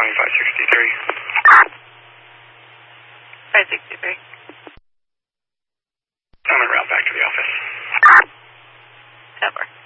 563. 563. On the route back to the office. Cover.